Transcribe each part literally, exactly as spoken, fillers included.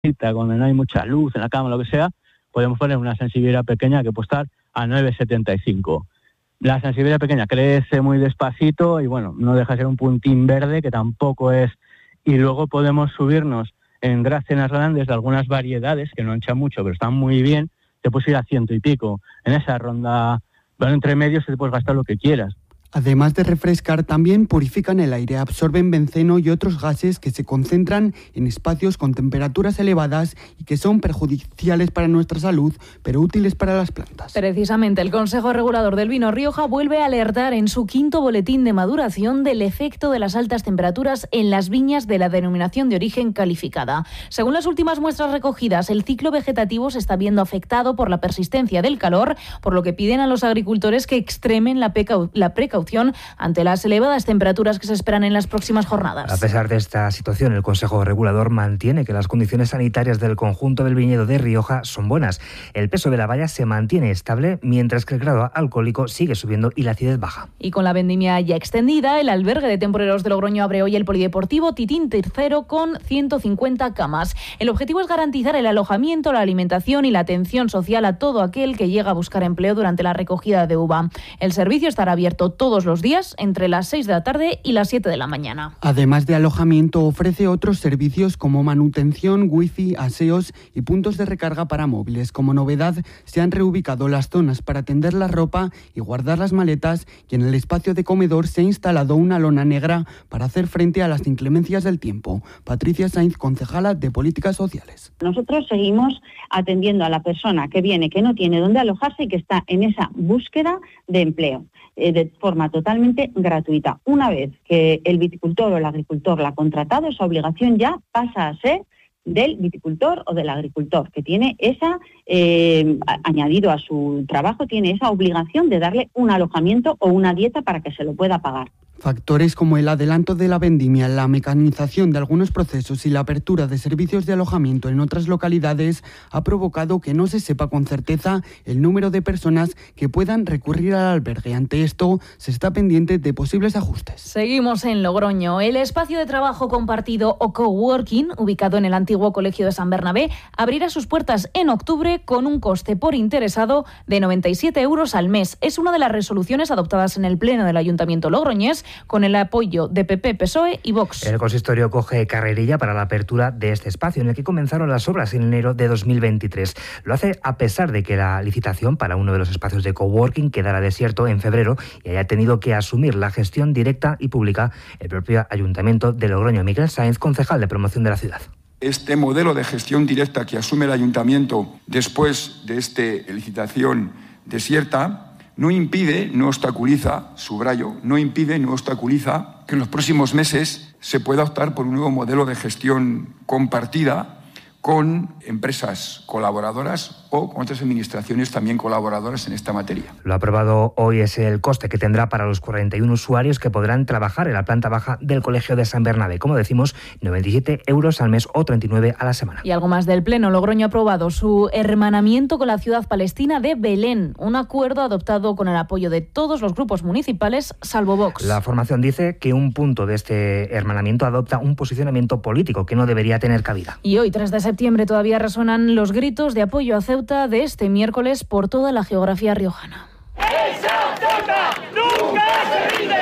cuando no hay mucha luz en la cama, lo que sea, podemos poner una sensibilidad pequeña que puede estar a nueve setenta y cinco. La sensibilidad pequeña crece muy despacito y bueno, no deja de ser un puntín verde que tampoco es. Y luego podemos subirnos en Dracaenas grandes de algunas variedades que no anchan mucho, pero están muy bien. Te puedes ir a ciento y pico. En esa ronda, bueno, entre medios te puedes gastar lo que quieras. Además de refrescar, también purifican el aire, absorben benceno y otros gases que se concentran en espacios con temperaturas elevadas y que son perjudiciales para nuestra salud, pero útiles para las plantas. Precisamente, el Consejo Regulador del Vino Rioja vuelve a alertar en su quinto boletín de maduración del efecto de las altas temperaturas en las viñas de la denominación de origen calificada. Según las últimas muestras recogidas, el ciclo vegetativo se está viendo afectado por la persistencia del calor, por lo que piden a los agricultores que extremen la, peca- la precaución ante las elevadas temperaturas que se esperan en las próximas jornadas. A pesar de esta situación, el Consejo Regulador mantiene que las condiciones sanitarias del conjunto del viñedo de Rioja son buenas. El peso de la valla se mantiene estable, mientras que el grado alcohólico sigue subiendo y la acidez baja. Y con la vendimia ya extendida, el albergue de temporeros de Logroño abre hoy el polideportivo Titín tercero con ciento cincuenta camas. El objetivo es garantizar el alojamiento, la alimentación y la atención social a todo aquel que llega a buscar empleo durante la recogida de uva. El servicio estará abierto todo todos los días entre las seis de la tarde y las siete de la mañana. Además de alojamiento, ofrece otros servicios como manutención, wifi, aseos y puntos de recarga para móviles. Como novedad, se han reubicado las zonas para tender la ropa y guardar las maletas, y en el espacio de comedor se ha instalado una lona negra para hacer frente a las inclemencias del tiempo. Patricia Sainz, concejala de Políticas Sociales. Nosotros seguimos atendiendo a la persona que viene, que no tiene dónde alojarse y que está en esa búsqueda de empleo, eh, de forma totalmente gratuita. Una vez que el viticultor o el agricultor la ha contratado, esa obligación ya pasa a ser del viticultor o del agricultor, que tiene esa, eh, añadido a su trabajo, tiene esa obligación de darle un alojamiento o una dieta para que se lo pueda pagar. Factores como el adelanto de la vendimia, la mecanización de algunos procesos y la apertura de servicios de alojamiento en otras localidades ha provocado que no se sepa con certeza el número de personas que puedan recurrir al albergue. Ante esto, se está pendiente de posibles ajustes. Seguimos en Logroño. El espacio de trabajo compartido o coworking, ubicado en el antiguo Colegio de San Bernabé, abrirá sus puertas en octubre con un coste por interesado de noventa y siete euros al mes. Es una de las resoluciones adoptadas en el Pleno del Ayuntamiento logroñés, con el apoyo de P P, P S O E y Vox. El consistorio coge carrerilla para la apertura de este espacio, en el que comenzaron las obras en enero de dos mil veintitrés. Lo hace a pesar de que la licitación para uno de los espacios de coworking quedara desierto en febrero y haya tenido que asumir la gestión directa y pública el propio Ayuntamiento de Logroño. Miguel Sáenz, concejal de promoción de la ciudad. Este modelo de gestión directa que asume el Ayuntamiento después de esta licitación desierta no impide, no obstaculiza, subrayo, no impide, no obstaculiza que en los próximos meses se pueda optar por un nuevo modelo de gestión compartida con empresas colaboradoras o con otras administraciones también colaboradoras en esta materia. Lo aprobado hoy es el coste que tendrá para los cuarenta y uno usuarios que podrán trabajar en la planta baja del Colegio de San Bernabé. Como decimos, noventa y siete euros al mes o treinta y nueve a la semana. Y algo más del Pleno. Logroño ha aprobado su hermanamiento con la ciudad palestina de Belén, un acuerdo adoptado con el apoyo de todos los grupos municipales, salvo Vox. La formación dice que un punto de este hermanamiento adopta un posicionamiento político que no debería tener cabida. Y hoy, tres de septiembre, todavía resuenan los gritos de apoyo a Ceuta de este miércoles por toda la geografía riojana. ¡Esa Ceuta nunca se rinde!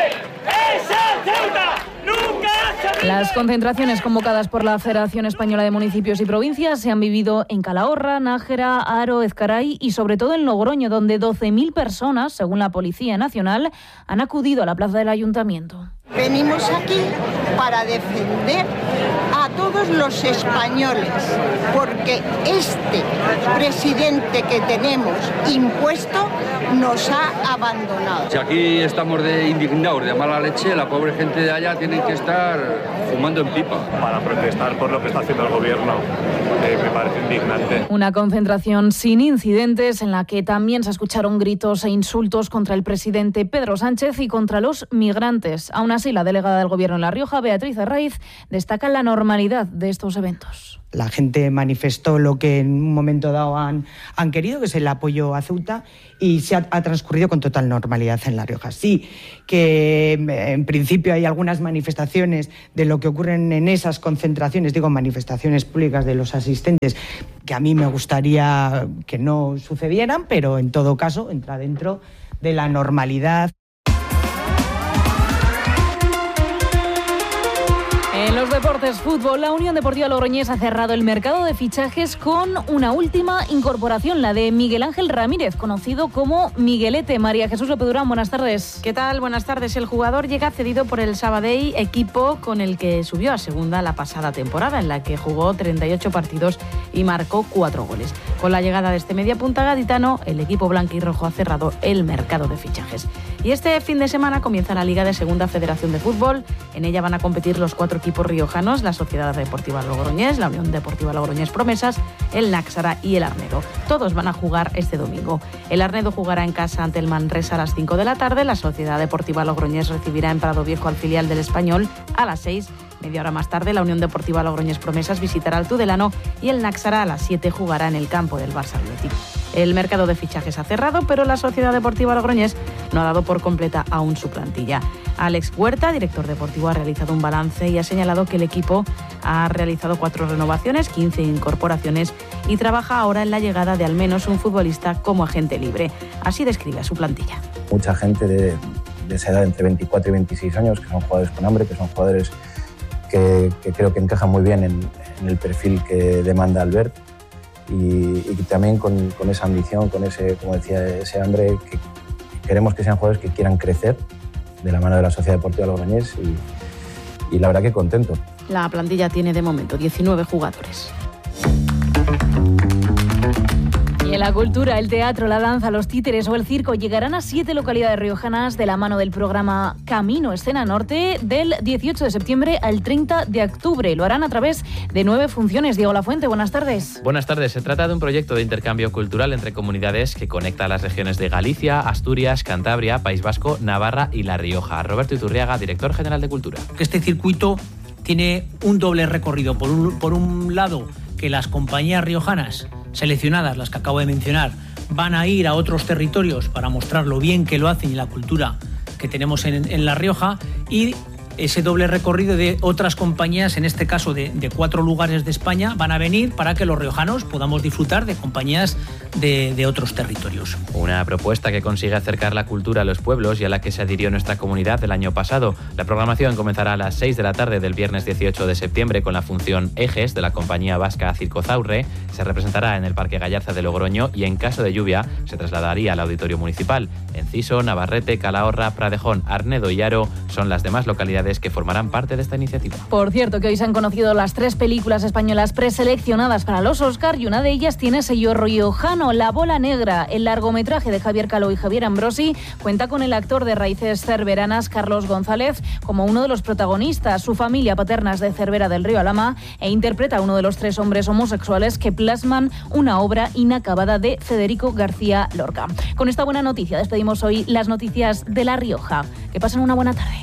¡Esa Ceuta nunca se rinde! Las concentraciones convocadas por la Federación Española de Municipios y Provincias se han vivido en Calahorra, Nájera, Haro, Ezcaray y sobre todo en Logroño, donde doce mil personas, según la Policía Nacional, han acudido a la plaza del Ayuntamiento. Venimos aquí para defender a todos los españoles, porque este presidente que tenemos impuesto nos ha abandonado. Si aquí estamos de indignados, de mala leche, la pobre gente de allá tiene que estar fumando en pipa. Para protestar por lo que está haciendo el gobierno, eh, me parece indignante. Una concentración sin incidentes en la que también se escucharon gritos e insultos contra el presidente Pedro Sánchez y contra los migrantes. Aún así, la delegada del Gobierno en La Rioja, Beatriz Arraiz, destaca la normalidad de estos eventos. La gente manifestó lo que en un momento dado han, han querido, que es el apoyo a Ceuta, y se ha, ha transcurrido con total normalidad en La Rioja. Sí, que en principio hay algunas manifestaciones de lo que ocurren en esas concentraciones, digo manifestaciones públicas de los asistentes, que a mí me gustaría que no sucedieran, pero en todo caso entra dentro de la normalidad. En los deportes, fútbol, la Unión Deportiva Logroñés ha cerrado el mercado de fichajes con una última incorporación, la de Miguel Ángel Ramírez, conocido como Miguelete. María Jesús López Durán, buenas tardes. ¿Qué tal? Buenas tardes. El jugador llega cedido por el Sabadell, equipo con el que subió a segunda la pasada temporada, en la que jugó treinta y ocho partidos y marcó cuatro goles. Con la llegada de este mediapunta gaditano, el equipo blanquirrojo ha cerrado el mercado de fichajes. Y este fin de semana comienza la Liga de Segunda Federación de Fútbol. En ella van a competir los cuatro equipos riojanos, la Sociedad Deportiva Logroñés, la Unión Deportiva Logroñés Promesas, el Náxara y el Arnedo. Todos van a jugar este domingo. El Arnedo jugará en casa ante el Manresa a las cinco de la tarde, la Sociedad Deportiva Logroñés recibirá en Prado Viejo al filial del Español a las seis. Media hora más tarde, la Unión Deportiva Logroñés Promesas visitará al Tudelano y el Náxara a las siete jugará en el campo del Barça Athletic. El mercado de fichajes ha cerrado, pero la Sociedad Deportiva Logroñés no ha dado por completa aún su plantilla. Alex Huerta, director deportivo, ha realizado un balance y ha señalado que el equipo ha realizado cuatro renovaciones, quince incorporaciones y trabaja ahora en la llegada de al menos un futbolista como agente libre. Así describe a su plantilla. Mucha gente de, de esa edad, entre veinticuatro y veintiséis años, que son jugadores con hambre, que son jugadores que, que creo que encajan muy bien en, en el perfil que demanda Albert. Y, y también con, con esa ambición, con ese, como decía, ese hambre, que queremos que sean jugadores que quieran crecer de la mano de la Sociedad Deportiva Logroñés y, y la verdad que contento. La plantilla tiene de momento diecinueve jugadores. Y en la cultura, el teatro, la danza, los títeres o el circo llegarán a siete localidades riojanas de la mano del programa Camino Escena Norte del dieciocho de septiembre al treinta de octubre. Lo harán a través de nueve funciones. Diego Lafuente, buenas tardes. Buenas tardes. Se trata de un proyecto de intercambio cultural entre comunidades que conecta a las regiones de Galicia, Asturias, Cantabria, País Vasco, Navarra y La Rioja. Roberto Iturriaga, director general de Cultura. Este circuito tiene un doble recorrido. Por un, por un lado, que las compañías riojanas seleccionadas, las que acabo de mencionar, van a ir a otros territorios para mostrar lo bien que lo hacen y la cultura que tenemos en, en La Rioja, y ese doble recorrido de otras compañías, en este caso de, de cuatro lugares de España, van a venir para que los riojanos podamos disfrutar de compañías de, de otros territorios. Una propuesta que consigue acercar la cultura a los pueblos y a la que se adhirió nuestra comunidad el año pasado. La programación comenzará a las seis de la tarde del viernes dieciocho de septiembre con la función Ejes de la compañía vasca Circo Zaurre. Se representará en el Parque Gallarza de Logroño y en caso de lluvia se trasladaría al Auditorio Municipal. Enciso, Navarrete, Calahorra, Pradejón, Arnedo y Haro son las demás localidades que formarán parte de esta iniciativa. Por cierto, que hoy se han conocido las tres películas españolas preseleccionadas para los Oscar y una de ellas tiene sello riojano, La Bola Negra. El largometraje de Javier Caló y Javier Ambrosi cuenta con el actor de raíces cerveranas Carlos González como uno de los protagonistas. Su familia paterna es de Cervera del Río Alhama e interpreta a uno de los tres hombres homosexuales que plasman una obra inacabada de Federico García Lorca. Con esta buena noticia despedimos hoy las noticias de La Rioja. Que pasen una buena tarde.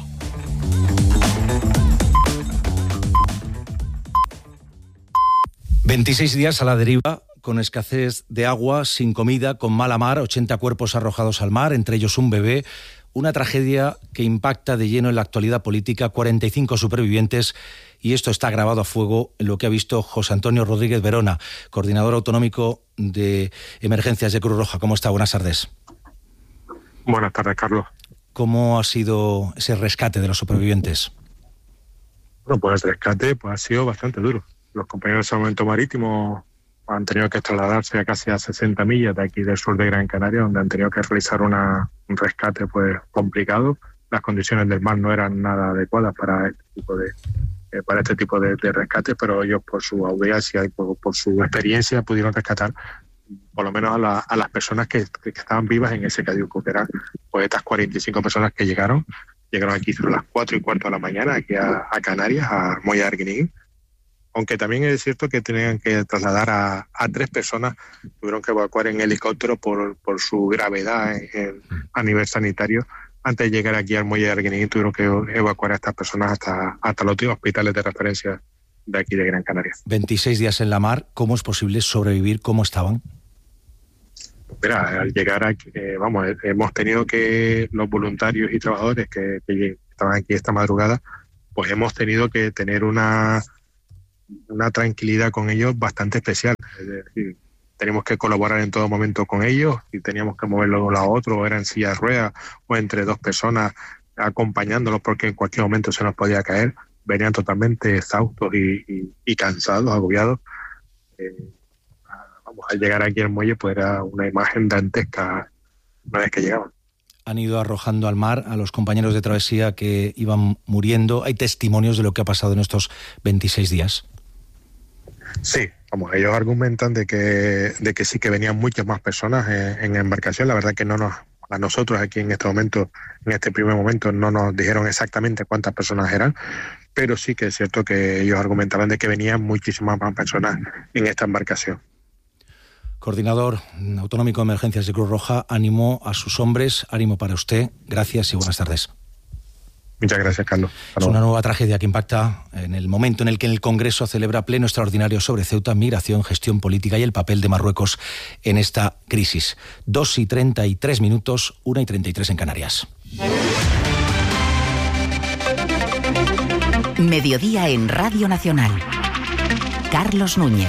veintiséis días a la deriva, con escasez de agua, sin comida, con mala mar, ochenta cuerpos arrojados al mar, entre ellos un bebé, una tragedia que impacta de lleno en la actualidad política, cuarenta y cinco supervivientes, y esto está grabado a fuego en lo que ha visto José Antonio Rodríguez Verona, coordinador autonómico de emergencias de Cruz Roja. ¿Cómo está? Buenas tardes. Buenas tardes, Carlos. ¿Cómo ha sido ese rescate de los supervivientes? Bueno, pues el rescate pues, ha sido bastante duro. Los compañeros de Salvamento Marítimo han tenido que trasladarse a casi a sesenta millas de aquí del sur de Gran Canaria, donde han tenido que realizar una, un rescate pues complicado. Las condiciones del mar no eran nada adecuadas para este tipo de, eh, para este tipo de, de rescates, pero ellos por su audiencia y por, por su experiencia pudieron rescatar por lo menos a, la, a las personas que, que estaban vivas en ese cayuco, que eran pues estas cuarenta y cinco personas que llegaron, llegaron aquí sobre las cuatro y cuarto de la mañana, aquí a, a Canarias, a Moya de Arguineguín. Aunque también es cierto que tenían que trasladar a, a tres personas, tuvieron que evacuar en helicóptero por, por su gravedad en, en, a nivel sanitario. Antes de llegar aquí al muelle de Arguineguín tuvieron que evacuar a estas personas hasta, hasta los últimos hospitales de referencia de aquí de Gran Canaria. veintiséis días en la mar, ¿cómo es posible sobrevivir? ¿Cómo estaban? Mira, al llegar aquí, eh, vamos, hemos tenido que los voluntarios y trabajadores que, que estaban aquí esta madrugada, pues hemos tenido que tener una, una tranquilidad con ellos bastante especial. Es decir, tenemos que colaborar en todo momento con ellos y teníamos que moverlos de un lado a otro, o era en silla de ruedas o entre dos personas acompañándolos porque en cualquier momento se nos podía caer. Venían totalmente exhaustos y, y, y cansados, agobiados. Eh, vamos, al llegar aquí al muelle pues era una imagen dantesca una vez que llegaban. Han ido arrojando al mar a los compañeros de travesía que iban muriendo. ¿Hay testimonios de lo que ha pasado en estos veintiséis días? Sí, vamos, ellos argumentan de que, de que sí que venían muchas más personas en, en la embarcación. La verdad que no nos, a nosotros aquí en este momento, en este primer momento, no nos dijeron exactamente cuántas personas eran, pero sí que es cierto que ellos argumentaban de que venían muchísimas más personas en esta embarcación. Coordinador autonómico de emergencias de Cruz Roja, ánimo a sus hombres, ánimo para usted. Gracias y buenas tardes. Muchas gracias, Carlos. Es una nueva tragedia que impacta en el momento en el que el Congreso celebra pleno extraordinario sobre Ceuta, migración, gestión política y el papel de Marruecos en esta crisis. Dos y treinta y tres minutos, una y treinta y tres en Canarias. Mediodía en Radio Nacional. Carlos Núñez.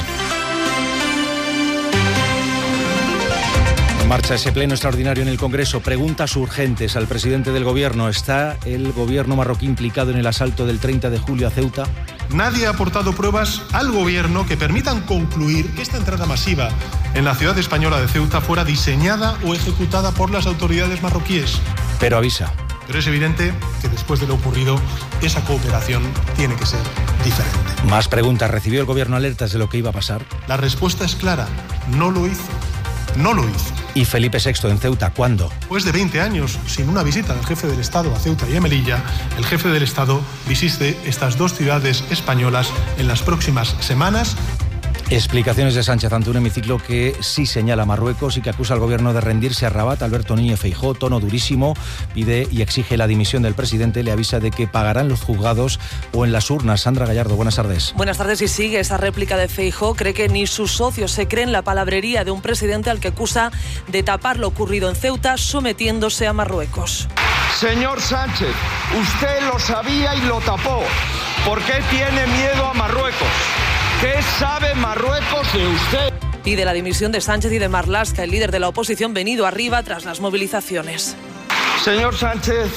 Marcha ese pleno extraordinario en el Congreso. Preguntas urgentes al presidente del Gobierno. ¿Está el Gobierno marroquí implicado en el asalto del treinta de julio a Ceuta? Nadie ha aportado pruebas al Gobierno que permitan concluir que esta entrada masiva en la ciudad española de Ceuta fuera diseñada o ejecutada por las autoridades marroquíes. Pero avisa. Pero es evidente que después de lo ocurrido, esa cooperación tiene que ser diferente. Más preguntas. ¿Recibió el Gobierno alertas de lo que iba a pasar? La respuesta es clara. No lo hizo. No lo hizo. ¿Y Felipe sexto en Ceuta cuándo? Después de veinte años sin una visita del jefe del Estado a Ceuta y a Melilla, el jefe del Estado visite estas dos ciudades españolas en las próximas semanas. Explicaciones de Sánchez ante un hemiciclo que sí señala a Marruecos y que acusa al Gobierno de rendirse a Rabat. Alberto Núñez Feijóo, tono durísimo, pide y exige la dimisión del presidente. Le avisa de que pagarán los juzgados o en las urnas. Sandra Gallardo, buenas tardes. Buenas tardes. Y sigue esa réplica de Feijóo. Cree que ni sus socios se creen la palabrería de un presidente al que acusa de tapar lo ocurrido en Ceuta sometiéndose a Marruecos. Señor Sánchez, usted lo sabía y lo tapó. ¿Por qué tiene miedo a Marruecos? ¿Qué sabe Marruecos de usted? Pide la dimisión de Sánchez y de Marlaska, el líder de la oposición venido arriba tras las movilizaciones. Señor Sánchez,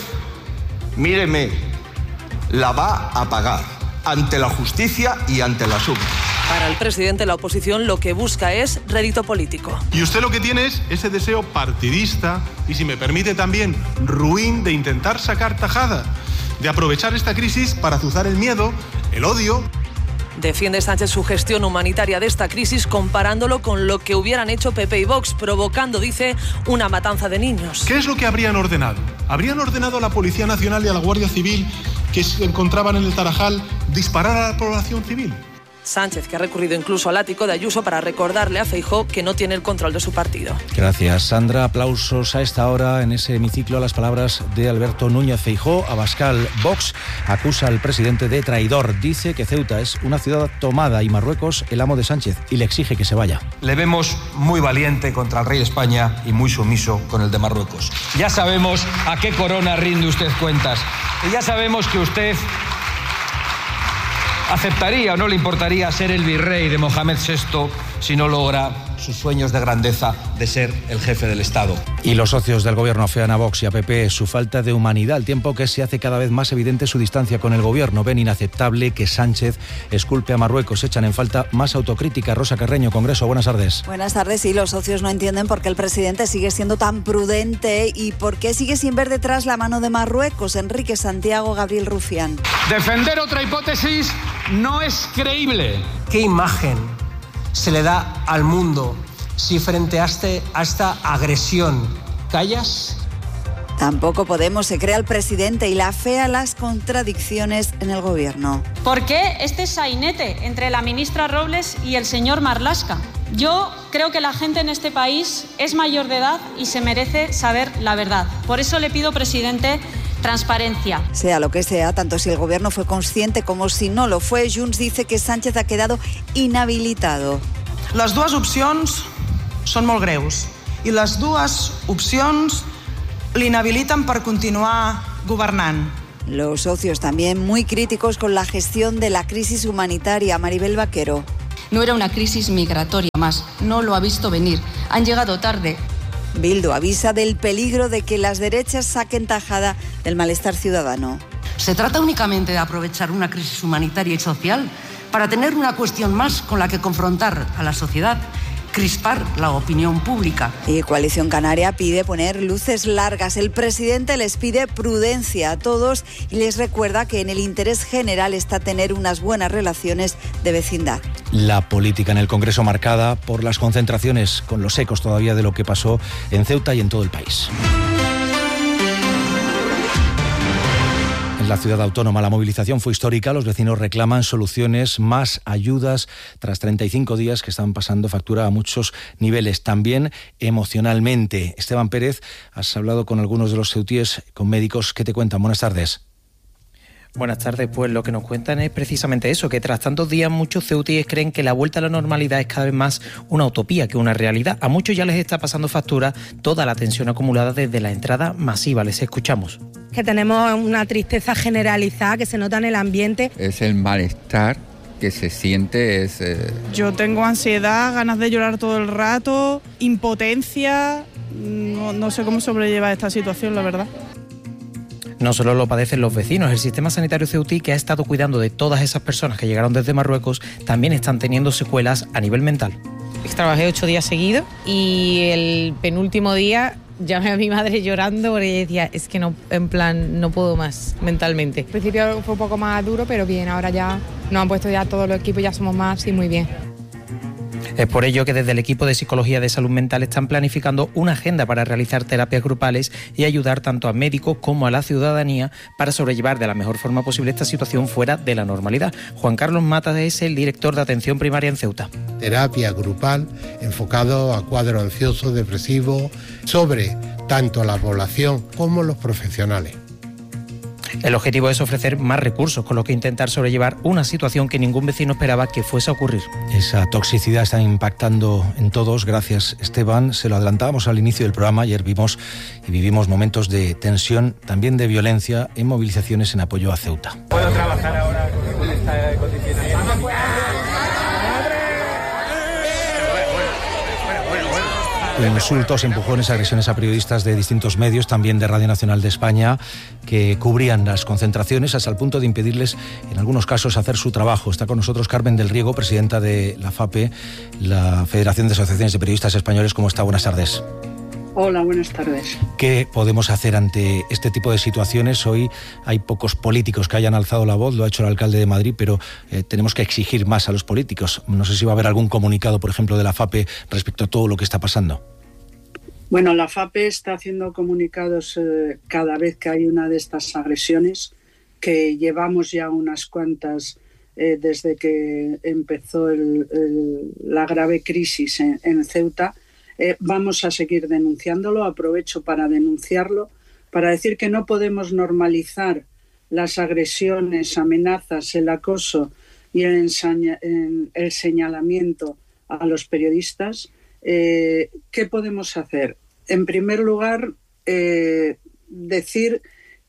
míreme, la va a pagar ante la justicia y ante la urnas. Para el presidente, la oposición lo que busca es rédito político. Y usted lo que tiene es ese deseo partidista y, si me permite también, ruin de intentar sacar tajada, de aprovechar esta crisis para azuzar el miedo, el odio. Defiende Sánchez su gestión humanitaria de esta crisis comparándolo con lo que hubieran hecho P P y Vox, provocando, dice, una matanza de niños. ¿Qué es lo que habrían ordenado? Habrían ordenado a la Policía Nacional y a la Guardia Civil que se encontraban en el Tarajal disparar a la población civil. Sánchez, que ha recurrido incluso al ático de Ayuso para recordarle a Feijóo que no tiene el control de su partido. Gracias, Sandra. Aplausos a esta hora en ese hemiciclo a las palabras de Alberto Núñez Feijóo. Abascal, Vox, acusa al presidente de traidor. Dice que Ceuta es una ciudad tomada y Marruecos el amo de Sánchez y le exige que se vaya. Le vemos muy valiente contra el rey de España y muy sumiso con el de Marruecos. Ya sabemos a qué corona rinde usted cuentas y ya sabemos que usted aceptaría o no le importaría ser el virrey de Mohamed sexto si no logra sus sueños de grandeza de ser el jefe del Estado. Y los socios del Gobierno afean a Vox y a P P su falta de humanidad, al tiempo que se hace cada vez más evidente su distancia con el Gobierno. Ven inaceptable que Sánchez esculpe a Marruecos. Echan en falta más autocrítica. Rosa Carreño, Congreso, buenas tardes. Buenas tardes. Sí, los socios no entienden por qué el presidente sigue siendo tan prudente y por qué sigue sin ver detrás la mano de Marruecos. Enrique Santiago, Gabriel Rufián. Defender otra hipótesis no es creíble. ¿Qué imagen se le da al mundo si frente a, este, a esta agresión callas? Tampoco Podemos se cree al presidente y la afea las contradicciones en el Gobierno. ¿Por qué este sainete entre la ministra Robles y el señor Marlaska? Yo creo que la gente en este país es mayor de edad y se merece saber la verdad. Por eso le pido, presidente, transparencia. Sea lo que sea, tanto si el gobierno fue consciente como si no lo fue, Junts dice que Sánchez ha quedado inhabilitado. Les dues opcions són molt greus i les dues opcions l'inhabiliten per continuar governant. Los socios también muy críticos con la gestión de la crisis humanitaria. Maribel Vaquero. No era una crisis migratoria más, no lo ha visto venir. Han llegado tarde. Bildu avisa del peligro de que las derechas saquen tajada del malestar ciudadano. ¿Se trata únicamente de aprovechar una crisis humanitaria y social para tener una cuestión más con la que confrontar a la sociedad, crispar la opinión pública? Y Coalición Canaria pide poner luces largas. El presidente les pide prudencia a todos y les recuerda que en el interés general está tener unas buenas relaciones de vecindad. La política en el Congreso marcada por las concentraciones, con los ecos todavía de lo que pasó en Ceuta y en todo el país. En la ciudad autónoma la movilización fue histórica. Los vecinos reclaman soluciones, más ayudas, tras treinta y cinco días que están pasando factura a muchos niveles, también emocionalmente. Esteban Pérez, has hablado con algunos de los ceutíes, con médicos. ¿Qué te cuentan? Buenas tardes. Buenas tardes, pues lo que nos cuentan es precisamente eso, que tras tantos días muchos ceutíes creen que la vuelta a la normalidad es cada vez más una utopía que una realidad. A muchos ya les está pasando factura toda la tensión acumulada desde la entrada masiva. Les escuchamos. Que tenemos una tristeza generalizada que se nota en el ambiente. Es el malestar que se siente. Es, eh... Yo tengo ansiedad, ganas de llorar todo el rato, impotencia, no, no sé cómo sobrellevar esta situación, la verdad. No solo lo padecen los vecinos, el sistema sanitario ceutí, que ha estado cuidando de todas esas personas que llegaron desde Marruecos, también están teniendo secuelas a nivel mental. Trabajé ocho días seguidos y el penúltimo día llamé a mi madre llorando porque ella decía, es que no, en plan, no puedo más mentalmente. Al principio fue un poco más duro, pero bien, ahora ya nos han puesto ya todos los equipos, ya somos más y muy bien. Es por ello que desde el equipo de Psicología de Salud Mental están planificando una agenda para realizar terapias grupales y ayudar tanto a médicos como a la ciudadanía para sobrellevar de la mejor forma posible esta situación fuera de la normalidad. Juan Carlos Matas es el director de atención primaria en Ceuta. Terapia grupal enfocado a cuadro ansioso, depresivo, sobre tanto la población como los profesionales. El objetivo es ofrecer más recursos, con lo que intentar sobrellevar una situación que ningún vecino esperaba que fuese a ocurrir. Esa toxicidad está impactando en todos. Gracias, Esteban. Se lo adelantábamos al inicio del programa. Ayer vimos y vivimos momentos de tensión, también de violencia, en movilizaciones en apoyo a Ceuta. ¿Puedo trabajar ahora con esta condición? Insultos, empujones, agresiones a periodistas de distintos medios, también de Radio Nacional de España, que cubrían las concentraciones hasta el punto de impedirles, en algunos casos, hacer su trabajo. Está con nosotros Carmen del Riego, presidenta de la FAPE, la Federación de Asociaciones de Periodistas Españoles. ¿Cómo está? Buenas tardes. Hola, buenas tardes. ¿Qué podemos hacer ante este tipo de situaciones? Hoy hay pocos políticos que hayan alzado la voz, lo ha hecho el alcalde de Madrid, pero eh, tenemos que exigir más a los políticos. No sé si va a haber algún comunicado, por ejemplo, de la FAPE respecto a todo lo que está pasando. Bueno, la FAPE está haciendo comunicados eh, cada vez que hay una de estas agresiones, que llevamos ya unas cuantas eh, desde que empezó el, el, la grave crisis en, en Ceuta. Eh, vamos a seguir denunciándolo. Aprovecho para denunciarlo, para decir que no podemos normalizar las agresiones, amenazas, el acoso y el, ensaña, en, el señalamiento a los periodistas. Eh, ¿Qué podemos hacer? En primer lugar, eh, decir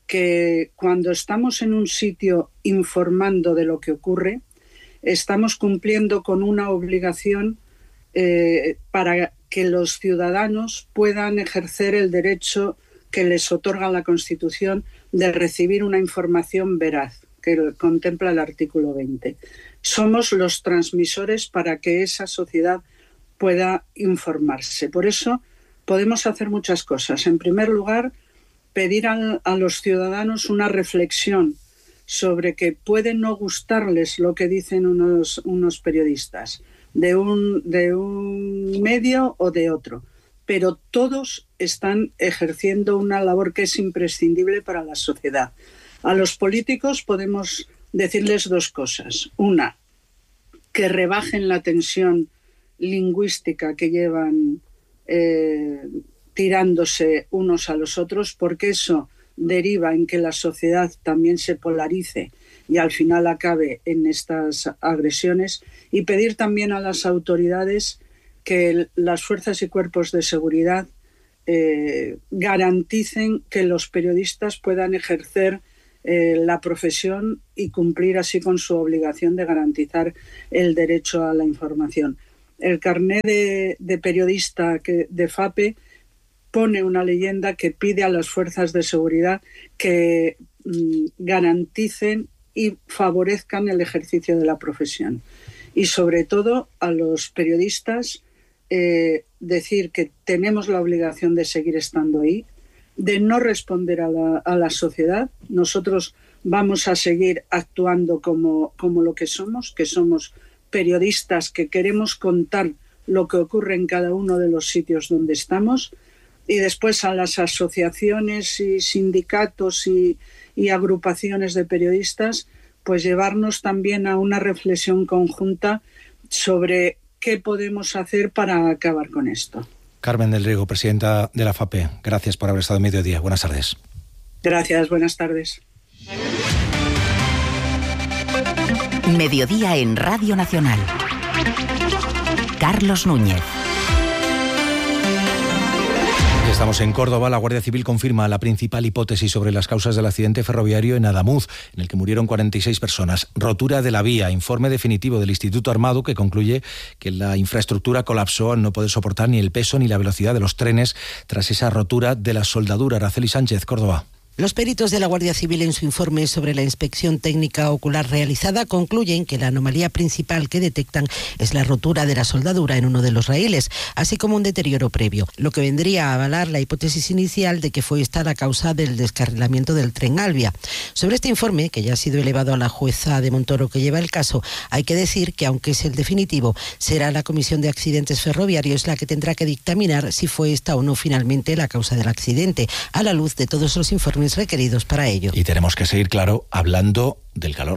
que cuando estamos en un sitio informando de lo que ocurre, estamos cumpliendo con una obligación eh, para que los ciudadanos puedan ejercer el derecho que les otorga la Constitución de recibir una información veraz, que contempla el artículo veinte. Somos los transmisores para que esa sociedad pueda informarse. Por eso podemos hacer muchas cosas. En primer lugar, pedir a, a los ciudadanos una reflexión sobre que puede no gustarles lo que dicen unos, unos periodistas de un, de un medio o de otro, pero todos están ejerciendo una labor que es imprescindible para la sociedad. A los políticos podemos decirles dos cosas. Una, que rebajen la tensión lingüística que llevan eh, tirándose unos a los otros, porque eso deriva en que la sociedad también se polarice y al final acabe en estas agresiones, y pedir también a las autoridades que las fuerzas y cuerpos de seguridad eh, garanticen que los periodistas puedan ejercer eh, la profesión y cumplir así con su obligación de garantizar el derecho a la información. El carné de, de periodista que, de FAPE pone una leyenda que pide a las fuerzas de seguridad que mm, garanticen y favorezcan el ejercicio de la profesión. Y sobre todo a los periodistas eh, decir que tenemos la obligación de seguir estando ahí, de no responder a la, a la sociedad. Nosotros vamos a seguir actuando como, como lo que somos, que somos periodistas que queremos contar lo que ocurre en cada uno de los sitios donde estamos. Y después a las asociaciones y sindicatos y, y agrupaciones de periodistas, pues llevarnos también a una reflexión conjunta sobre qué podemos hacer para acabar con esto. Carmen del Riego, presidenta de la FAPE, gracias por haber estado en Mediodía. Buenas tardes. Gracias, buenas tardes. Mediodía en Radio Nacional. Carlos Núñez. Estamos en Córdoba. La Guardia Civil confirma la principal hipótesis sobre las causas del accidente ferroviario en Adamuz, en el que murieron cuarenta y seis personas. Rotura de la vía. Informe definitivo del Instituto Armado que concluye que la infraestructura colapsó al no poder soportar ni el peso ni la velocidad de los trenes tras esa rotura de la soldadura. Araceli Sánchez, Córdoba. Los peritos de la Guardia Civil en su informe sobre la inspección técnica ocular realizada concluyen que la anomalía principal que detectan es la rotura de la soldadura en uno de los raíles, así como un deterioro previo, lo que vendría a avalar la hipótesis inicial de que fue esta la causa del descarrilamiento del tren Albia. Sobre este informe, que ya ha sido elevado a la jueza de Montoro que lleva el caso, hay que decir que aunque es el definitivo, será la Comisión de Accidentes Ferroviarios la que tendrá que dictaminar si fue esta o no finalmente la causa del accidente, a la luz de todos los informes requeridos para ello. Y tenemos que seguir, claro, hablando del calor.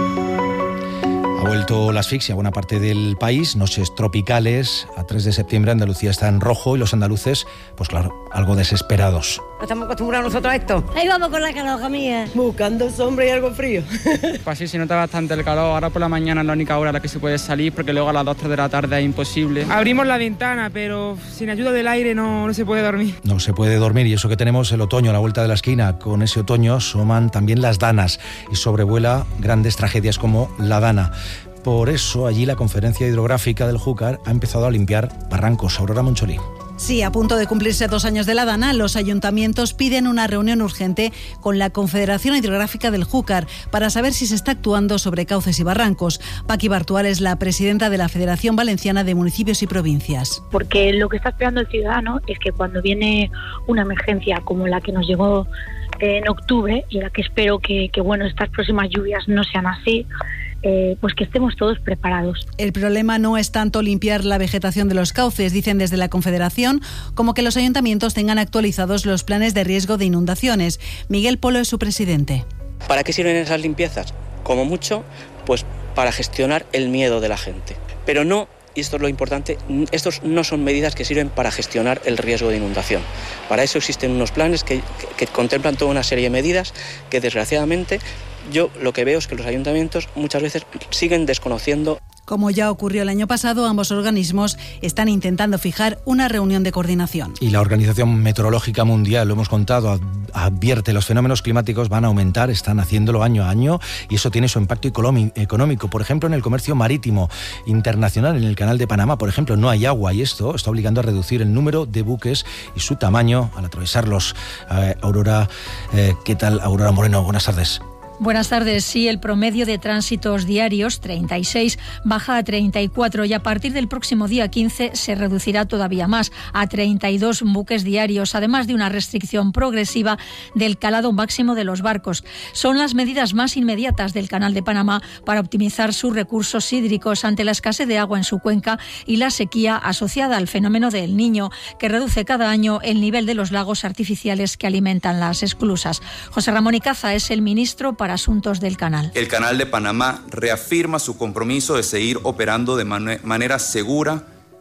Ha vuelto la asfixia a buena parte del país, noches tropicales. A tres de septiembre Andalucía está en rojo y los andaluces, pues claro, algo desesperados. No estamos acostumbrados nosotros a esto. Ahí vamos con la calor, mía. Buscando sombra y algo frío. Pues sí, se nota bastante el calor. Ahora por la mañana es la única hora a la que se puede salir, porque luego a las dos, tres de la tarde es imposible. Abrimos la ventana, pero sin ayuda del aire no, no se puede dormir. No se puede dormir, y eso que tenemos el otoño a la vuelta de la esquina. Con ese otoño asoman también las danas y sobrevuela grandes tragedias como la Dana. Por eso allí la Conferencia Hidrográfica del Júcar ha empezado a limpiar barrancos. Aurora Moncholí. Sí, a punto de cumplirse dos años de la Dana, los ayuntamientos piden una reunión urgente con la Confederación Hidrográfica del Júcar para saber si se está actuando sobre cauces y barrancos. Paqui Bartual es la presidenta de la Federación Valenciana de Municipios y Provincias. Porque lo que está esperando el ciudadano es que cuando viene una emergencia como la que nos llegó en octubre, y la que espero que, que bueno, estas próximas lluvias no sean así, Eh, pues que estemos todos preparados. El problema no es tanto limpiar la vegetación de los cauces, dicen desde la Confederación, como que los ayuntamientos tengan actualizados los planes de riesgo de inundaciones. Miguel Polo es su presidente. ¿Para qué sirven esas limpiezas? Como mucho, pues para gestionar el miedo de la gente. Pero no, y esto es lo importante, estos no son medidas que sirven para gestionar el riesgo de inundación. Para eso existen unos planes que, que, que contemplan toda una serie de medidas que desgraciadamente yo lo que veo es que los ayuntamientos muchas veces siguen desconociendo. Como ya ocurrió el año pasado, ambos organismos están intentando fijar una reunión de coordinación. Y la Organización Meteorológica Mundial, lo hemos contado, advierte los fenómenos climáticos van a aumentar, están haciéndolo año a año, y eso tiene su impacto económico. Por ejemplo, en el comercio marítimo internacional, en el Canal de Panamá, por ejemplo, no hay agua, y esto está obligando a reducir el número de buques y su tamaño al atravesarlos. Eh, Aurora, eh, ¿qué tal? Aurora Moreno, buenas tardes. Buenas tardes. Sí, el promedio de tránsitos diarios, treinta y seis, baja a treinta y cuatro y a partir del próximo día quince se reducirá todavía más, a treinta y dos buques diarios, además de una restricción progresiva del calado máximo de los barcos. Son las medidas más inmediatas del Canal de Panamá para optimizar sus recursos hídricos ante la escasez de agua en su cuenca y la sequía asociada al fenómeno del Niño, que reduce cada año el nivel de los lagos artificiales que alimentan las esclusas. José Ramón Icaza es el ministro para Asuntos del Canal. El Canal de Panamá reafirma su compromiso de seguir operando de man- manera segura,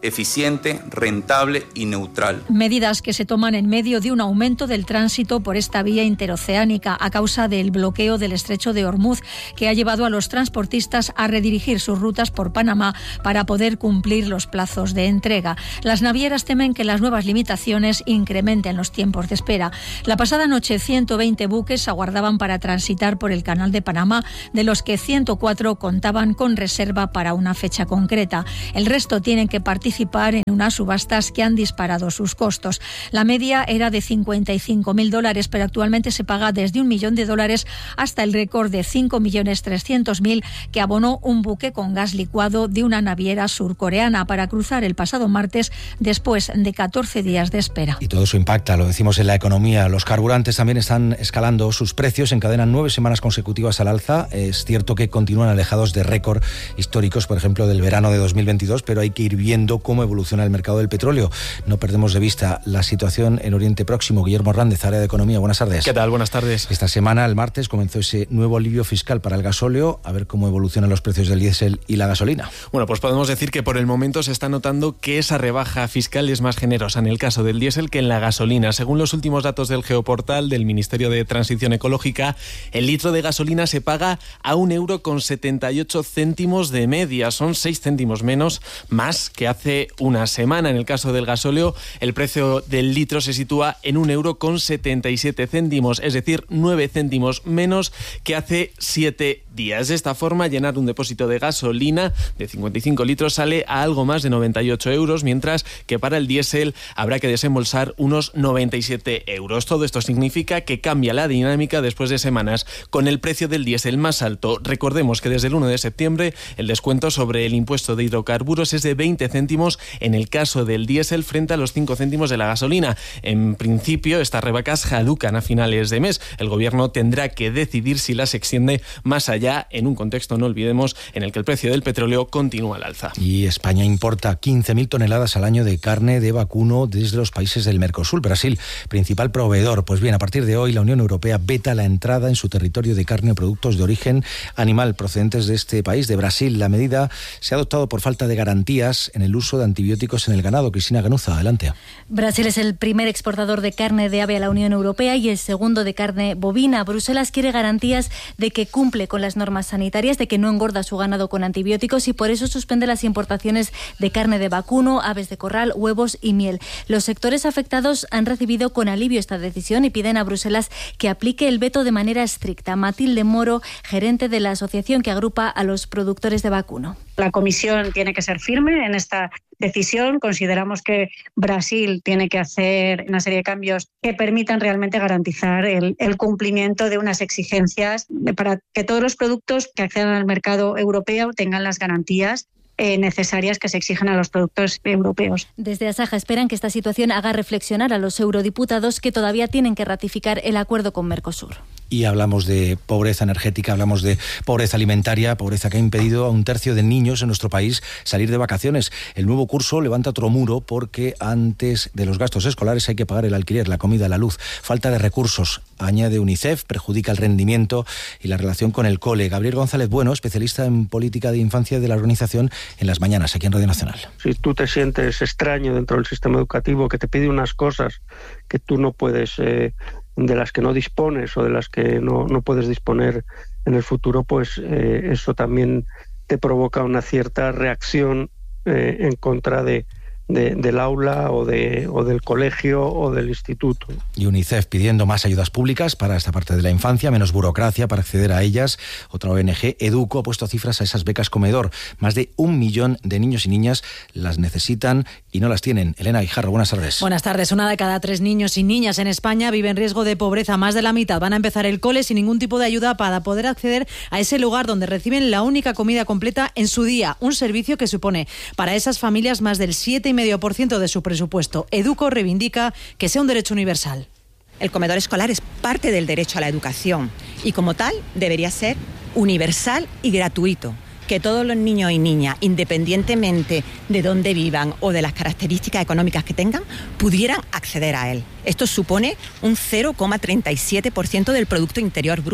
eficiente, rentable y neutral. Medidas que se toman en medio de un aumento del tránsito por esta vía interoceánica a causa del bloqueo del estrecho de Hormuz, que ha llevado a los transportistas a redirigir sus rutas por Panamá para poder cumplir los plazos de entrega. Las navieras temen que las nuevas limitaciones incrementen los tiempos de espera. La pasada noche ciento veinte buques aguardaban para transitar por el Canal de Panamá, de los que ciento cuatro contaban con reserva para una fecha concreta. El resto tienen que participar en unas subastas que han disparado sus costos. La media era de cincuenta y cinco mil dólares, pero actualmente se paga desde un millón de dólares hasta el récord de cinco millones trescientos mil que abonó un buque con gas licuado de una naviera surcoreana para cruzar el pasado martes después de catorce días de espera. Y todo eso impacta, lo decimos, en la economía. Los carburantes también están escalando sus precios, encadenan nueve semanas consecutivas al alza. Es cierto que continúan alejados de récord históricos, por ejemplo, del verano de dos mil veintidós, pero hay que ir viendo cómo evoluciona el mercado del petróleo. No perdemos de vista la situación en Oriente Próximo. Guillermo Hernández, área de Economía. Buenas tardes. ¿Qué tal? Buenas tardes. Esta semana, el martes, comenzó ese nuevo alivio fiscal para el gasóleo. A ver cómo evolucionan los precios del diésel y la gasolina. Bueno, pues podemos decir que por el momento se está notando que esa rebaja fiscal es más generosa en el caso del diésel que en la gasolina. Según los últimos datos del Geoportal del Ministerio de Transición Ecológica, el litro de gasolina se paga a un euro con setenta y ocho céntimos de media. Son seis céntimos menos más que hace una semana. En el caso del gasóleo, el precio del litro se sitúa en un euro con setenta y siete céntimos, es decir, nueve céntimos menos que hace siete días. De esta forma, llenar un depósito de gasolina de cincuenta y cinco litros sale a algo más de noventa y ocho euros, mientras que para el diésel habrá que desembolsar unos noventa y siete euros. Todo esto significa que cambia la dinámica después de semanas con el precio del diésel más alto. Recordemos que desde el uno de septiembre el descuento sobre el impuesto de hidrocarburos es de veinte céntimos en el caso del diésel frente a los cinco céntimos de la gasolina. En principio, estas rebajas caducan a finales de mes. El gobierno tendrá que decidir si las extiende más allá, en un contexto, no olvidemos, en el que el precio del petróleo continúa al alza. Y España importa quince mil toneladas al año de carne de vacuno desde los países del Mercosur. Brasil, principal proveedor. Pues bien, a partir de hoy la Unión Europea veta la entrada en su territorio de carne o productos de origen animal procedentes de este país, de Brasil. La medida se ha adoptado por falta de garantías en el uso de antibióticos en el ganado. Cristina Ganuza, adelante. Brasil es el primer exportador de carne de ave a la Unión Europea y el segundo de carne bovina. Bruselas quiere garantías de que cumple con las normas sanitarias, de que no engorda su ganado con antibióticos y por eso suspende las importaciones de carne de vacuno, aves de corral, huevos y miel. Los sectores afectados han recibido con alivio esta decisión y piden a Bruselas que aplique el veto de manera estricta. Matilde Moro, gerente de la asociación que agrupa a los productores de vacuno. La Comisión tiene que ser firme en esta decisión. Consideramos que Brasil tiene que hacer una serie de cambios que permitan realmente garantizar el, el cumplimiento de unas exigencias para que todos los productos que accedan al mercado europeo tengan las garantías Eh, necesarias que se exigen a los productos europeos. Desde Asaja esperan que esta situación haga reflexionar a los eurodiputados que todavía tienen que ratificar el acuerdo con Mercosur. Y hablamos de pobreza energética, hablamos de pobreza alimentaria, pobreza que ha impedido a un tercio de niños en nuestro país salir de vacaciones. El nuevo curso levanta otro muro porque antes de los gastos escolares hay que pagar el alquiler, la comida, la luz. Falta de recursos, añade UNICEF, perjudica el rendimiento y la relación con el cole. Gabriel González Bueno, especialista en política de infancia de la organización, en Las Mañanas, aquí en Radio Nacional. Si tú te sientes extraño dentro del sistema educativo, que te pide unas cosas que tú no puedes, eh, de las que no dispones o de las que no, no puedes disponer en el futuro, pues eh, eso también te provoca una cierta reacción eh, en contra de, de, del aula o, de, o del colegio o del instituto. Y UNICEF pidiendo más ayudas públicas para esta parte de la infancia, menos burocracia para acceder a ellas. Otra O N G, Educo, ha puesto cifras a esas becas comedor. Más de un millón de niños y niñas las necesitan y no las tienen. Elena Guijarro, buenas tardes. Buenas tardes. Una de cada tres niños y niñas en España vive en riesgo de pobreza. Más de la mitad van a empezar el cole sin ningún tipo de ayuda para poder acceder a ese lugar donde reciben la única comida completa en su día. Un servicio que supone para esas familias más del siete coma cinco por ciento de su presupuesto. Educo reivindica que sea un derecho universal. El comedor escolar es parte del derecho a la educación y como tal debería ser universal y gratuito. Que todos los niños y niñas, independientemente de dónde vivan o de las características económicas que tengan, pudieran acceder a él. Esto supone un cero coma treinta y siete por ciento del Producto Interior Bruto.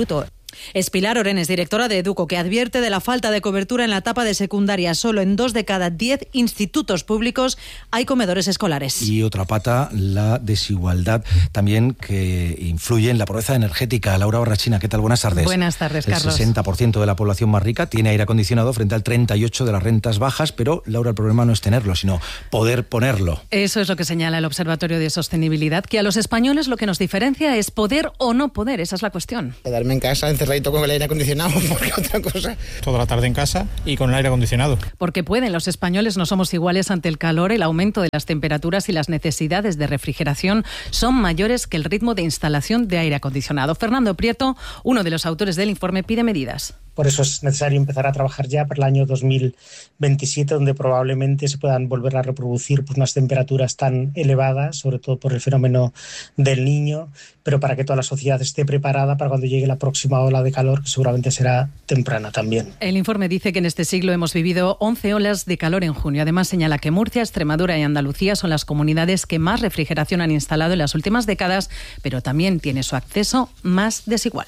Es Pilar Orenes, directora de Educo, que advierte de la falta de cobertura en la etapa de secundaria. Solo en dos de cada diez institutos públicos hay comedores escolares. Y otra pata, la desigualdad también que influye en la pobreza energética. Laura Borrachina, ¿qué tal? Buenas tardes. Buenas tardes, Carlos. El sesenta por ciento de la población más rica tiene aire acondicionado frente al treinta y ocho por ciento de las rentas bajas, pero, Laura, el problema no es tenerlo, sino poder ponerlo. Eso es lo que señala el Observatorio de Sostenibilidad, que a los españoles lo que nos diferencia es poder o no poder. Esa es la cuestión. Quedarme en casa encerradito con el aire acondicionado, porque otra cosa. Toda la tarde en casa y con el aire acondicionado. Porque pueden, los españoles no somos iguales ante el calor, el aumento de las temperaturas y las necesidades de refrigeración son mayores que el ritmo de instalación de aire acondicionado. Fernando Prieto, uno de los autores del informe, pide medidas. Por eso es necesario empezar a trabajar ya para el año dos mil veintisiete, donde probablemente se puedan volver a reproducir pues, unas temperaturas tan elevadas, sobre todo por el fenómeno del Niño, pero para que toda la sociedad esté preparada para cuando llegue la próxima ola de calor, que seguramente será temprana también. El informe dice que en este siglo hemos vivido once olas de calor en junio. Además, señala que Murcia, Extremadura y Andalucía son las comunidades que más refrigeración han instalado en las últimas décadas, pero también tiene su acceso más desigual.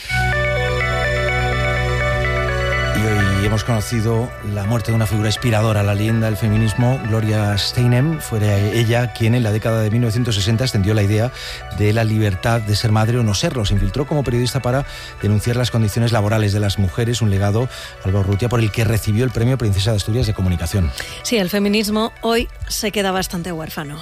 Y hoy hemos conocido la muerte de una figura inspiradora, la leyenda del feminismo, Gloria Steinem. Fue ella quien en la década de mil novecientos sesenta extendió la idea de la libertad de ser madre o no serlo. Se infiltró como periodista para denunciar las condiciones laborales de las mujeres, un legado, Álvaro Urrutia, por el que recibió el premio Princesa de Asturias de Comunicación. Sí, el feminismo hoy se queda bastante huérfano.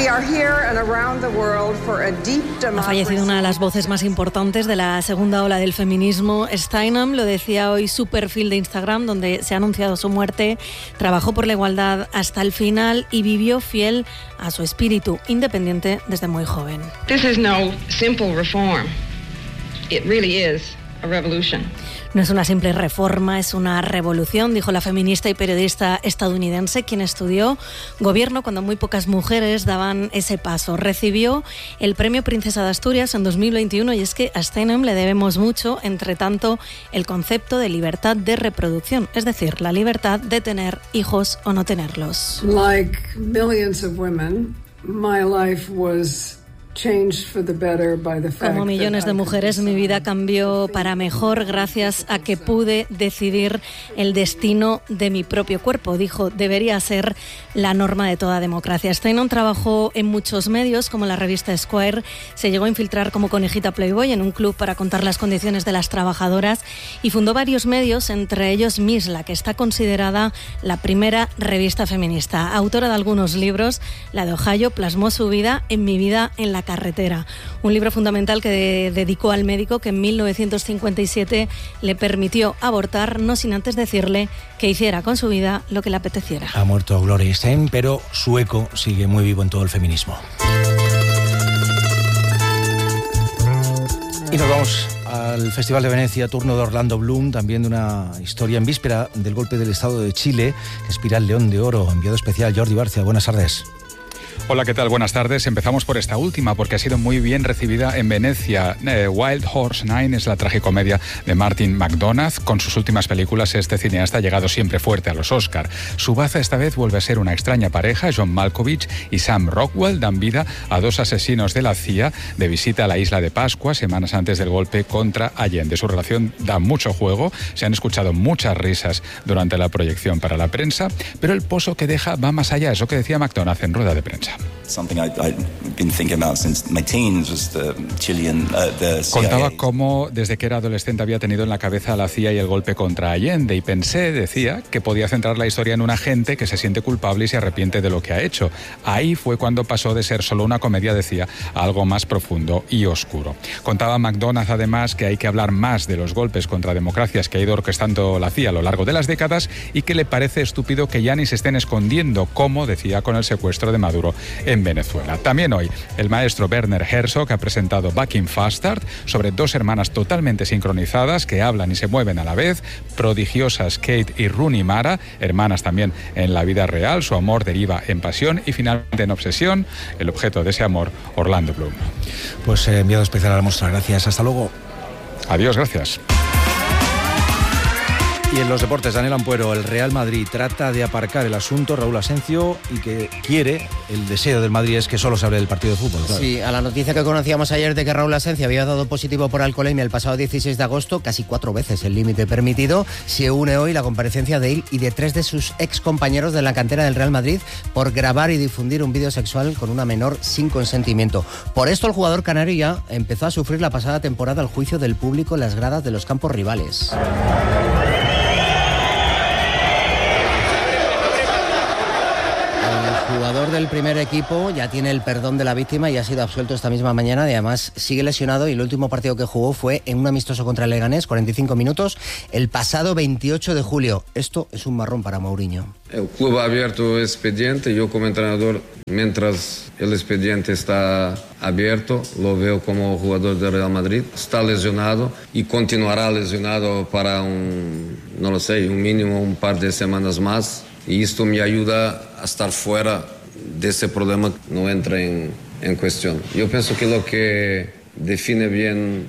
Ha fallecido una de las voces más importantes de la segunda ola del feminismo. Steinem lo decía hoy su perfil de Instagram, donde se ha anunciado su muerte. Trabajó por la igualdad hasta el final y vivió fiel a su espíritu independiente desde muy joven. This is no simple reform. It really is a revolution. No es una simple reforma, es una revolución, dijo la feminista y periodista estadounidense, quien estudió gobierno cuando muy pocas mujeres daban ese paso. Recibió el premio Princesa de Asturias en dos mil veintiuno y es que a Steinem le debemos mucho, entre tanto, el concepto de libertad de reproducción, es decir, la libertad de tener hijos o no tenerlos. Like millions of women, my life was Como millones de mujeres, mi vida cambió para mejor gracias a que pude decidir el destino de mi propio cuerpo. Dijo, debería ser la norma de toda democracia. Steinem trabajó en muchos medios, como la revista Squire. Se llegó a infiltrar como conejita Playboy en un club para contar las condiciones de las trabajadoras y fundó varios medios, entre ellos Misla, que está considerada la primera revista feminista. Autora de algunos libros, la de Ohio plasmó su vida en Mi vida en la carretera, un libro fundamental que de, dedicó al médico que en mil novecientos cincuenta y siete le permitió abortar, no sin antes decirle que hiciera con su vida lo que le apeteciera. Ha muerto Gloria Steinem, pero su eco sigue muy vivo en todo el feminismo. Y nos vamos al Festival de Venecia, turno de Orlando Bloom, también de una historia en víspera del golpe del Estado de Chile, que aspira al León de Oro. Enviado especial Jordi Barcia, buenas tardes. Hola, ¿qué tal? Buenas tardes. Empezamos por esta última porque ha sido muy bien recibida en Venecia. Eh, Wild Horse Nine es la tragicomedia de Martin McDonagh. Con sus últimas películas, este cineasta ha llegado siempre fuerte a los Oscar. Su baza esta vez vuelve a ser una extraña pareja. John Malkovich y Sam Rockwell dan vida a dos asesinos de la C I A de visita a la isla de Pascua semanas antes del golpe contra Allende. Su relación da mucho juego. Se han escuchado muchas risas durante la proyección para la prensa, pero el pozo que deja va más allá. Eso que decía McDonagh en rueda de prensa. Contaba cómo desde que era adolescente había tenido en la cabeza la C I A y el golpe contra Allende y pensé, decía, que podía centrar la historia en un agente que se siente culpable y se arrepiente de lo que ha hecho. Ahí fue cuando pasó de ser solo una comedia, decía, a algo más profundo y oscuro. Contaba McDonagh además que hay que hablar más de los golpes contra democracias que ha ido orquestando la C I A a lo largo de las décadas y que le parece estúpido que ya ni se estén escondiendo, como decía con el secuestro de Maduro en Venezuela. También hoy el maestro Werner Herzog ha presentado Back in Fastard sobre dos hermanas totalmente sincronizadas que hablan y se mueven a la vez, prodigiosas Kate y Rooney Mara, hermanas también en la vida real, su amor deriva en pasión y finalmente en obsesión, el objeto de ese amor, Orlando Bloom. Pues eh, enviado especial a la muestra, gracias, hasta luego. Adiós, gracias. Y en los deportes, Daniel Ampuero, el Real Madrid trata de aparcar el asunto Raúl Asencio y que quiere, el deseo del Madrid es que solo se hable del partido de fútbol. Claro. Sí, a la noticia que conocíamos ayer de que Raúl Asencio había dado positivo por alcoholemia el pasado dieciséis de agosto, casi cuatro veces el límite permitido, se une hoy la comparecencia de él y de tres de sus ex compañeros de la cantera del Real Madrid por grabar y difundir un vídeo sexual con una menor sin consentimiento. Por esto el jugador canario ya empezó a sufrir la pasada temporada el juicio del público en las gradas de los campos rivales. El jugador del primer equipo ya tiene el perdón de la víctima y ha sido absuelto esta misma mañana y además sigue lesionado y el último partido que jugó fue en un amistoso contra el Leganés, cuarenta y cinco minutos, el pasado veintiocho de julio. Esto es un marrón para Mourinho. El club ha abierto expediente, yo como entrenador, mientras el expediente está abierto, lo veo como jugador del Real Madrid, está lesionado y continuará lesionado para un, no lo sé, un mínimo un par de semanas más. Y esto me ayuda a estar fuera de ese problema que no entra en, en cuestión. Yo pienso que lo que define bien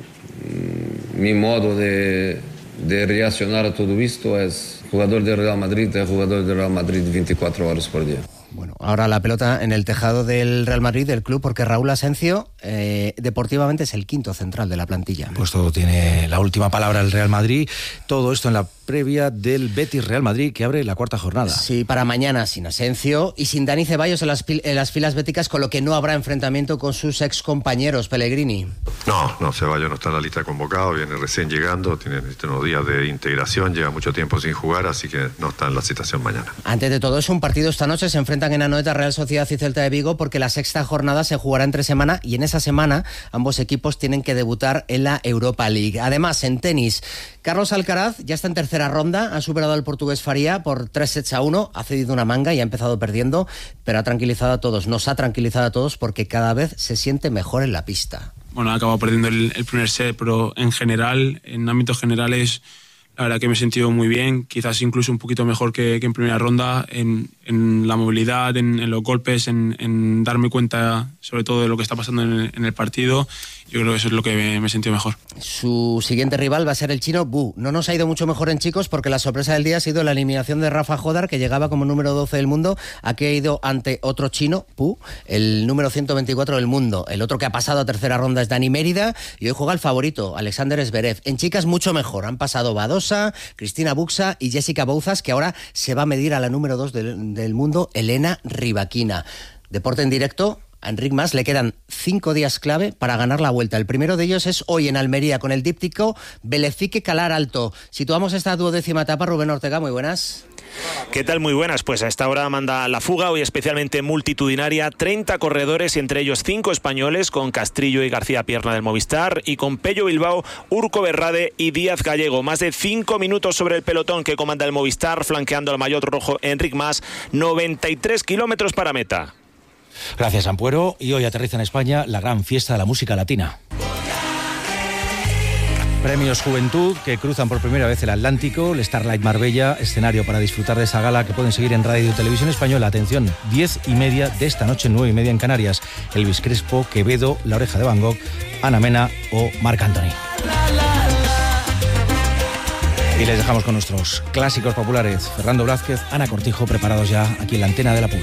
mmm, mi modo de, de reaccionar a todo esto es jugador del Real Madrid, es jugador del Real Madrid veinticuatro horas por día. Bueno, ahora la pelota en el tejado del Real Madrid, del club, porque Raúl Asencio eh, deportivamente es el quinto central de la plantilla. Pues todo tiene la última palabra el Real Madrid. Todo esto en la previa del Betis Real Madrid, que abre la cuarta jornada. Sí, para mañana sin Asencio y sin Dani Ceballos en las, en las filas béticas, con lo que no habrá enfrentamiento con sus ex compañeros. Pellegrini. No, no, Ceballos no está en la lista de convocados, viene recién llegando, tiene unos días de integración, lleva mucho tiempo sin jugar, así que no está en la citación mañana. Antes de todo, es un partido esta noche, se enfrentan en Anoeta Real Sociedad y Celta de Vigo, porque la sexta jornada se jugará entre semana y en esa semana ambos equipos tienen que debutar en la Europa League. Además, en tenis, Carlos Alcaraz ya está en tercera ronda, ha superado al portugués Faria por tres sets a uno, ha cedido una manga y ha empezado perdiendo, pero ha tranquilizado a todos, nos ha tranquilizado a todos porque cada vez se siente mejor en la pista. Bueno, he acabado perdiendo el, el primer set, pero en general, en ámbitos generales, la verdad que me he sentido muy bien, quizás incluso un poquito mejor que, que en primera ronda, en, en la movilidad, en, en los golpes, en, en darme cuenta sobre todo de lo que está pasando en el, en el partido. Yo creo que eso es lo que me, me he sentido mejor. Su siguiente rival va a ser el chino Bu. No nos ha ido mucho mejor en chicos porque la sorpresa del día ha sido la eliminación de Rafa Jodar, que llegaba como número doce del mundo. Aquí ha ido ante otro chino, Pu, el número ciento veinticuatro del mundo. El otro que ha pasado a tercera ronda es Dani Mérida y hoy juega el favorito, Alexander Zverev. En chicas mucho mejor. Han pasado Badosa, Cristina Buxa y Jessica Bouzas, que ahora se va a medir a la número dos del, del mundo, Elena Rybakina. Deporte en directo. A Enric Mas le quedan cinco días clave para ganar la Vuelta. El primero de ellos es hoy en Almería con el díptico Belefique Calar Alto. Situamos esta duodécima etapa. Rubén Ortega, muy buenas. ¿Qué tal? Muy buenas. Pues a esta hora manda la fuga, hoy especialmente multitudinaria, treinta corredores y entre ellos cinco españoles, con Castrillo y García Pierna del Movistar y con Pello Bilbao, Urco Berrade y Díaz Gallego. Más de cinco minutos sobre el pelotón que comanda el Movistar, flanqueando al maillot rojo Enric Mas, noventa y tres kilómetros para meta. Gracias, Ampuero. Y hoy aterriza en España la gran fiesta de la música latina. Premios Juventud que cruzan por primera vez el Atlántico, el Starlight Marbella, escenario para disfrutar de esa gala que pueden seguir en Radio y Televisión Española. Atención, diez y media de esta noche, nueve y media en Canarias. Elvis Crespo, Quevedo, La Oreja de Van Gogh, Ana Mena o Marc Anthony. Y les dejamos con nuestros clásicos populares. Fernando Blázquez, Ana Cortijo, preparados ya aquí en la antena de la Pública.